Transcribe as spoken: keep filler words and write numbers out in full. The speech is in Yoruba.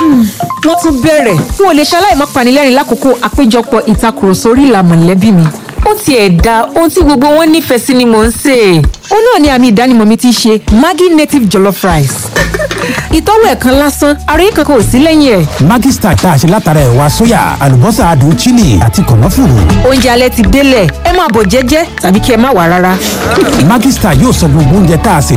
wọ́n tún bẹ̀rẹ̀ n ò lè ṣaláì má panilẹ́rìn lákòókò àpéjọpọ̀ ìtakùrọ̀sọ orí ìlà mọ̀lẹ́bí mi. ó tiẹ̀ da ohun tí gbogbo wọn nífẹ̀ẹ́ sí ni mò ń sè. ó náà ni àmì ìdánimọ̀ mi ti ṣe Maggi native jollof rice. ìtọ́wò ẹ̀kan lásán ara yín kankan ò sí lẹ́yìn ẹ̀. Maggi Star tá a ṣe látara ẹ̀wà sóyà àlùbọ́sà adùn chili àti kànáfùrù. oúnjẹ alẹ́ ti délẹ̀ ẹ máa bọ̀ jẹ́jẹ́ tàbí kí ẹ má wá rárá. Maggi Star yóò sọ gbogbo oúnjẹ tá a sè